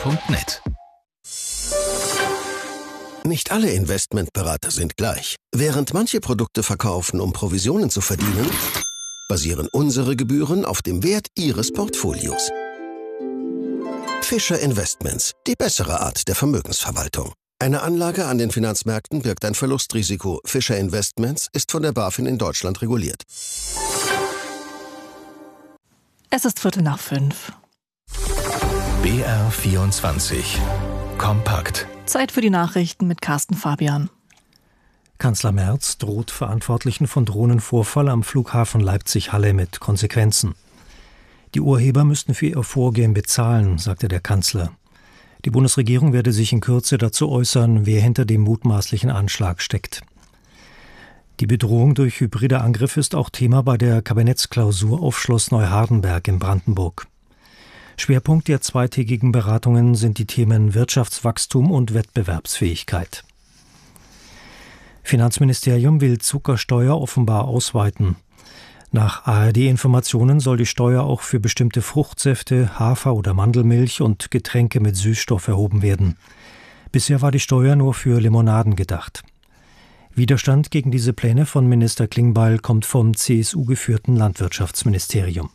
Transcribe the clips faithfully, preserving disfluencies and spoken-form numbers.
punkt net. Nicht alle Investmentberater sind gleich. Während manche Produkte verkaufen, um Provisionen zu verdienen, basieren unsere Gebühren auf dem Wert Ihres Portfolios. Fischer Investments, die bessere Art der Vermögensverwaltung. Eine Anlage an den Finanzmärkten birgt ein Verlustrisiko. Fischer Investments ist von der BaFin in Deutschland reguliert. Es ist Viertel nach fünf. B R vierundzwanzig. Kompakt. Zeit für die Nachrichten mit Carsten Fabian. Kanzler Merz droht Verantwortlichen von Drohnenvorfall am Flughafen Leipzig-Halle mit Konsequenzen. Die Urheber müssten für ihr Vorgehen bezahlen, sagte der Kanzler. Die Bundesregierung werde sich in Kürze dazu äußern, wer hinter dem mutmaßlichen Anschlag steckt. Die Bedrohung durch hybride Angriffe ist auch Thema bei der Kabinettsklausur auf Schloss Neuhardenberg in Brandenburg. Schwerpunkt der zweitägigen Beratungen sind die Themen Wirtschaftswachstum und Wettbewerbsfähigkeit. Finanzministerium will Zuckersteuer offenbar ausweiten. Nach A R D-Informationen soll die Steuer auch für bestimmte Fruchtsäfte, Hafer- oder Mandelmilch und Getränke mit Süßstoff erhoben werden. Bisher war die Steuer nur für Limonaden gedacht. Widerstand gegen diese Pläne von Minister Klingbeil kommt vom C S U-geführten Landwirtschaftsministerium.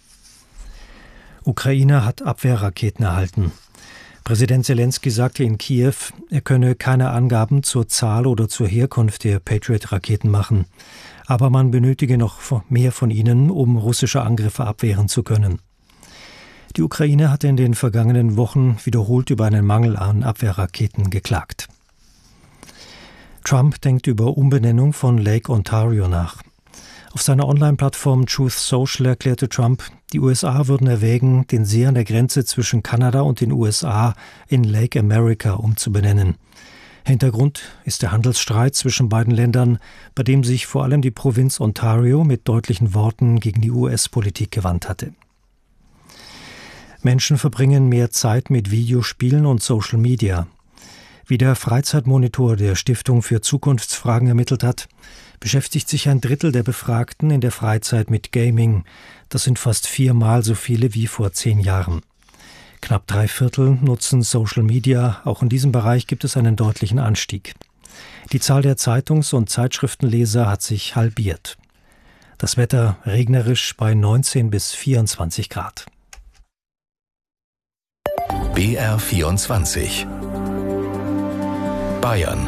Ukraine hat Abwehrraketen erhalten. Präsident Selenskyj sagte in Kiew, er könne keine Angaben zur Zahl oder zur Herkunft der Patriot-Raketen machen. Aber man benötige noch mehr von ihnen, um russische Angriffe abwehren zu können. Die Ukraine hatte in den vergangenen Wochen wiederholt über einen Mangel an Abwehrraketen geklagt. Trump denkt über Umbenennung von Lake Ontario nach. Auf seiner Online-Plattform Truth Social erklärte Trump, die U S A würden erwägen, den See an der Grenze zwischen Kanada und den U S A in Lake America umzubenennen. Hintergrund ist der Handelsstreit zwischen beiden Ländern, bei dem sich vor allem die Provinz Ontario mit deutlichen Worten gegen die U S-Politik gewandt hatte. Menschen verbringen mehr Zeit mit Videospielen und Social Media. Wie der Freizeitmonitor der Stiftung für Zukunftsfragen ermittelt hat, beschäftigt sich ein Drittel der Befragten in der Freizeit mit Gaming. Das sind fast viermal so viele wie vor zehn Jahren. Knapp drei Viertel nutzen Social Media. Auch in diesem Bereich gibt es einen deutlichen Anstieg. Die Zahl der Zeitungs- und Zeitschriftenleser hat sich halbiert. Das Wetter regnerisch bei neunzehn bis vierundzwanzig Grad. B R vierundzwanzig. Bayern.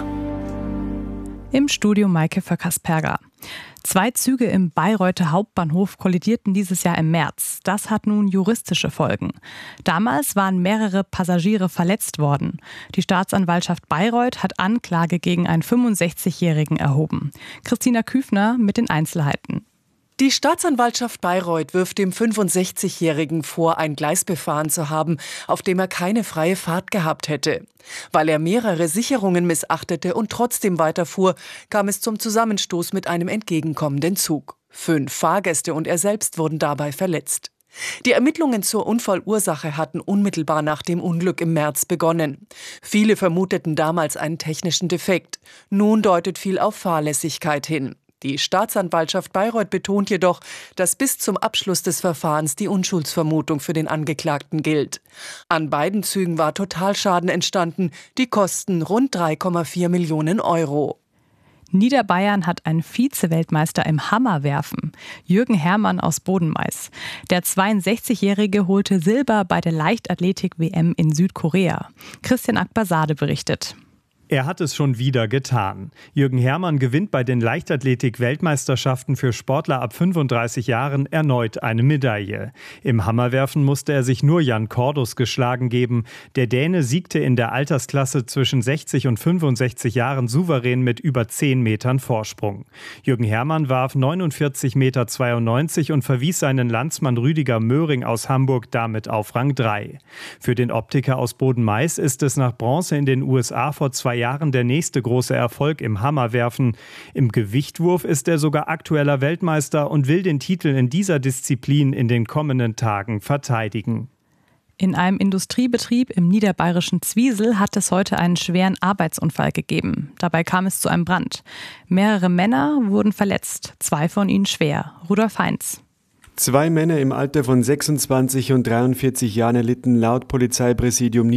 Im Studio Maike Föckers-Perger. Zwei Züge im Bayreuther Hauptbahnhof kollidierten dieses Jahr im März. Das hat nun juristische Folgen. Damals waren mehrere Passagiere verletzt worden. Die Staatsanwaltschaft Bayreuth hat Anklage gegen einen fünfundsechzigjährigen erhoben. Christina Küfner mit den Einzelheiten. Die Staatsanwaltschaft Bayreuth wirft dem fünfundsechzigjährigen vor, ein Gleis befahren zu haben, auf dem er keine freie Fahrt gehabt hätte. Weil er mehrere Sicherungen missachtete und trotzdem weiterfuhr, kam es zum Zusammenstoß mit einem entgegenkommenden Zug. Fünf Fahrgäste und er selbst wurden dabei verletzt. Die Ermittlungen zur Unfallursache hatten unmittelbar nach dem Unglück im März begonnen. Viele vermuteten damals einen technischen Defekt. Nun deutet viel auf Fahrlässigkeit hin. Die Staatsanwaltschaft Bayreuth betont jedoch, dass bis zum Abschluss des Verfahrens die Unschuldsvermutung für den Angeklagten gilt. An beiden Zügen war Totalschaden entstanden, die kosten rund drei Komma vier Millionen Euro. Niederbayern hat einen Vize-Weltmeister im Hammerwerfen, Jürgen Herrmann aus Bodenmais. Der zweiundsechzigjährige holte Silber bei der Leichtathletik-W M in Südkorea. Christian Akbasade berichtet. Er hat es schon wieder getan. Jürgen Herrmann gewinnt bei den Leichtathletik-Weltmeisterschaften für Sportler ab fünfunddreißig Jahren erneut eine Medaille. Im Hammerwerfen musste er sich nur Jan Cordus geschlagen geben. Der Däne siegte in der Altersklasse zwischen sechzig und fünfundsechzig Jahren souverän mit über zehn Metern Vorsprung. Jürgen Herrmann warf neunundvierzig Komma zweiundneunzig Meter und verwies seinen Landsmann Rüdiger Möhring aus Hamburg damit auf Rang drei. Für den Optiker aus Bodenmais ist es nach Bronze in den U S A vor zwei Jahren der nächste große Erfolg im Hammerwerfen. Im Gewichtwurf ist er sogar aktueller Weltmeister und will den Titel in dieser Disziplin in den kommenden Tagen verteidigen. In einem Industriebetrieb im niederbayerischen Zwiesel hat es heute einen schweren Arbeitsunfall gegeben. Dabei kam es zu einem Brand. Mehrere Männer wurden verletzt, zwei von ihnen schwer. Rudolf Heinz. Zwei Männer im Alter von sechsundzwanzig und dreiundvierzig Jahren erlitten laut Polizeipräsidium